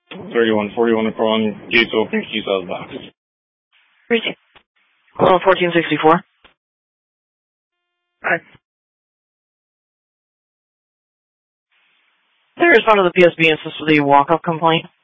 3141 across, gates open, keys out of the box. Hello, 1464. Hi. They responded to the PSB and assist with the walk-up complaint.